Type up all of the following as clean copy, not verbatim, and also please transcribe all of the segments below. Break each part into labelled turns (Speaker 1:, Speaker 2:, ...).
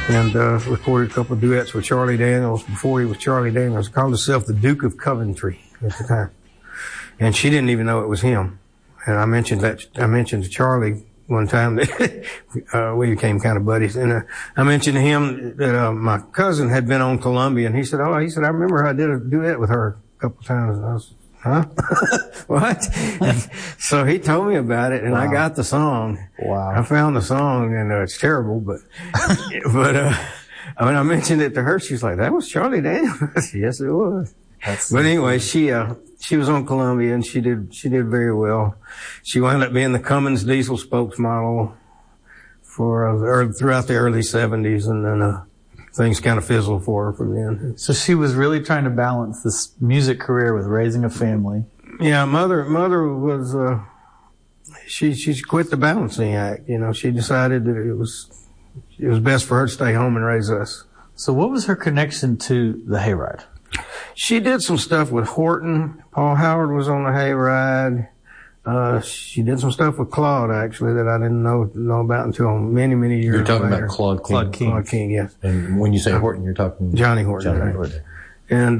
Speaker 1: and recorded a couple of duets with Charlie Daniels before he was Charlie Daniels. He called himself the Duke of Coventry at the time. And she didn't even know it was him. And I mentioned to Charlie one time that we became kind of buddies. And I mentioned to him that my cousin had been on Columbia, and he said, I remember I did a duet with her a couple of times. And I was, huh? What? So he told me about it, and wow. I got the song. Wow. I found the song, and it's terrible, but when I mentioned it to her, she was like, "That was Charlie Daniels." Yes, it was. But anyway, she was on Columbia, and she did very well. She wound up being the Cummins diesel spokesmodel for throughout the early 70s, and then things kind of fizzled for her from then.
Speaker 2: So she was really trying to balance this music career with raising a family.
Speaker 1: Yeah, mother was she quit the balancing act. You know, she decided that it was best for her to stay home and raise us.
Speaker 2: So what was her connection to the Hayride?
Speaker 1: She did some stuff with Horton. Paul Howard was on the Hayride. She did some stuff with Claude, actually, that I didn't know about until many, many years later.
Speaker 3: You're talking about Claude King.
Speaker 1: Claude King, yes.
Speaker 3: And when you say Horton, you're talking
Speaker 1: Johnny Horton.
Speaker 3: Johnny
Speaker 1: right?
Speaker 3: Horton.
Speaker 1: And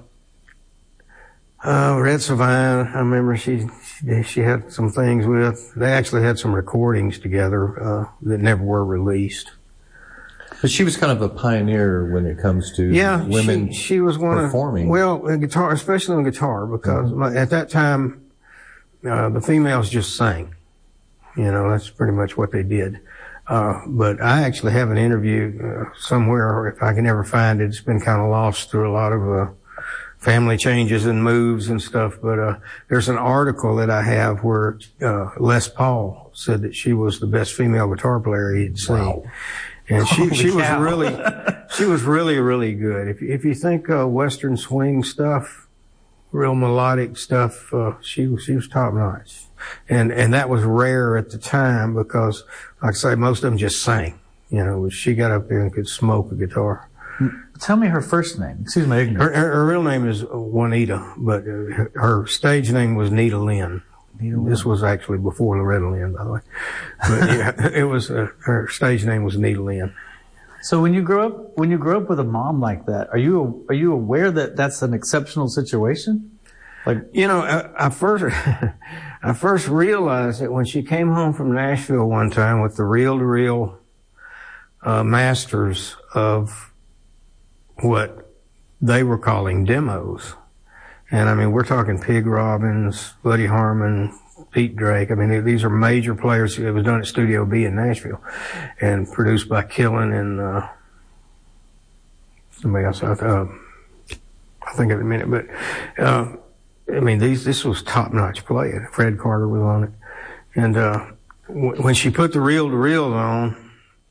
Speaker 1: Red Savine, I remember she had some things with. They actually had some recordings together that never were released.
Speaker 3: But she was kind of a pioneer when it comes to women
Speaker 1: she was one
Speaker 3: performing.
Speaker 1: In guitar, especially on guitar, because at that time, the females just sang. You know, that's pretty much what they did. But I actually have an interview somewhere, if I can ever find it. It's been kind of lost through a lot of family changes and moves and stuff. But there's an article that I have where Les Paul said that she was the best female guitar player he'd seen. Wow. And she was really, really good. If you think Western swing stuff, real melodic stuff, she was top notch. And that was rare at the time because, like I say, most of them just sang. You know, she got up there and could smoke a guitar.
Speaker 2: Tell me her first name. Excuse my ignorance.
Speaker 1: Her real name is Juanita, but her stage name was Nita Lynn. This was actually before Loretta Lynn, by the way. But yeah, it was her stage name was Nita Lynn.
Speaker 2: So when you grow up with a mom like that, are you aware that that's an exceptional situation? Like,
Speaker 1: you know, I first realized it when she came home from Nashville one time with the reel-to-reel masters of what they were calling demos. And I mean, we're talking Pig Robbins, Buddy Harman, Pete Drake. I mean, these are major players. It was done at Studio B in Nashville and produced by Killen and somebody else. I'll think of it in a minute. But I mean, this was top-notch playing. Fred Carter was on it. And when she put the reel-to-reel on,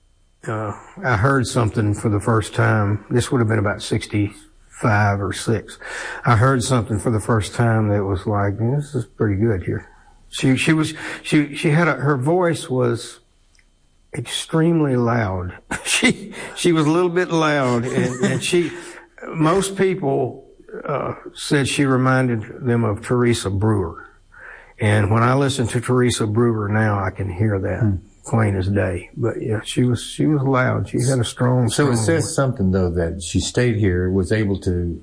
Speaker 1: I heard something for the first time. This would have been about 65 or 6. I heard something for the first time that was like, this is pretty good here. She had her voice was extremely loud. She was a little bit loud, and most people said she reminded them of Teresa Brewer. And when I listen to Teresa Brewer now, I can hear that plain as day. But yeah, she was loud. She had a strong.
Speaker 3: So it says something though that she stayed here, was able to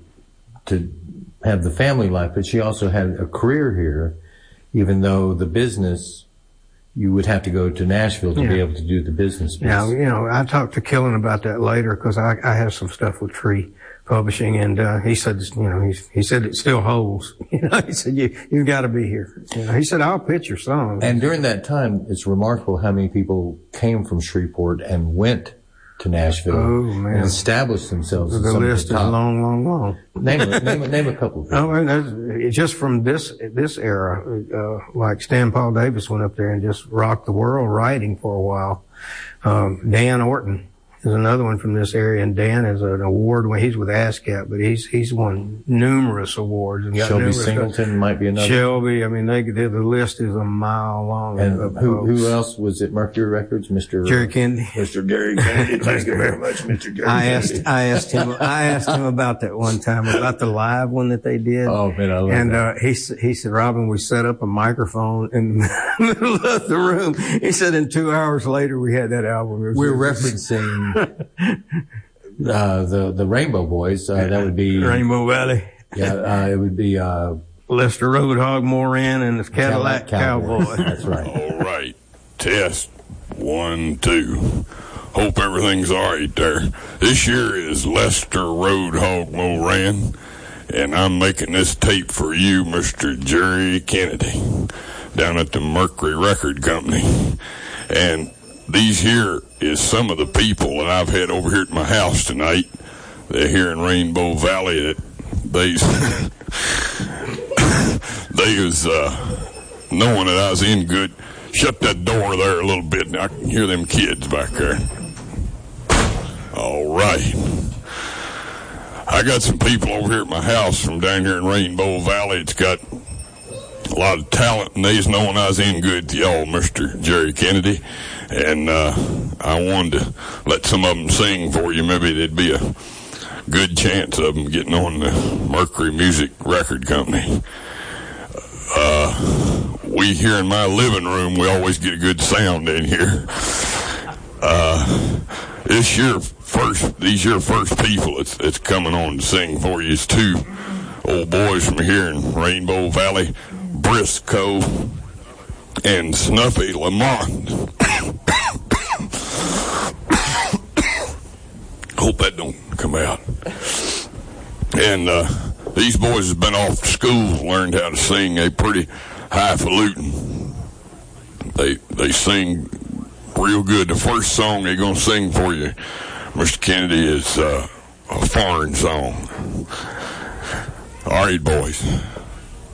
Speaker 3: have the family life, but she also had a career here, even though the business, you would have to go to Nashville to be able to do the business.
Speaker 1: Yeah, you know, I talked to Killen about that later because I have some stuff with Tree Publishing, and he said, you know, he said it still holds. You know, he said you've got to be here. You know, he said I'll pitch your songs.
Speaker 3: And during that time, it's remarkable how many people came from Shreveport and went to Nashville and established themselves.
Speaker 1: The list is long.
Speaker 3: Name a couple of them.
Speaker 1: Just from this era, like Stan Paul Davis went up there and just rocked the world writing for a while. Dan Orton is another one from this area, and Dan is an award when he's with ASCAP, but he's won numerous awards and got
Speaker 3: Shelby Singleton might be another.
Speaker 1: Shelby, I mean, the list is a mile long.
Speaker 3: And who else was at Mercury Records? Mr.
Speaker 1: Jerry Kennedy.
Speaker 3: Mr. Jerry Kennedy. Thank you very much, Mr. Jerry Kennedy.
Speaker 1: I asked him about that one time, about the live one that they did.
Speaker 3: Oh man, I love that.
Speaker 1: And he said, Robin, we set up a microphone in the middle of the room. He said, and 2 hours later we had that album.
Speaker 3: We're referencing the Rainbow Boys. That would be
Speaker 1: Rainbow Valley.
Speaker 3: Yeah, it would be
Speaker 1: Lester Roadhog Moran and the Cadillac Cowboy.
Speaker 3: That's right.
Speaker 4: All right. Test 1, 2. Hope everything's all right there. This year is Lester Roadhog Moran, and I'm making this tape for you, Mr. Jerry Kennedy, down at the Mercury Record Company. And these here is some of the people that I've had over here at my house tonight. They're here in Rainbow Valley. That they was knowing that I was in good. Shut that door there a little bit, and I can hear them kids back there. All right. I got some people over here at my house from down here in Rainbow Valley. It's got a lot of talent, and they's knowing I was in good to y'all, Mr. Jerry Kennedy. And I wanted to let some of them sing for you. Maybe there'd be a good chance of them getting on the Mercury Music Record Company. We here in my living room, we always get a good sound in here. These your first people that's coming on to sing for you is two old boys from here in Rainbow Valley, Briscoe and Snuffy Lamont. Hope that don't come out. And these boys have been off to school, learned how to sing. They pretty highfalutin. They sing real good. The first song they're gonna sing for you, Mr. Kennedy, is a foreign song. All right, boys.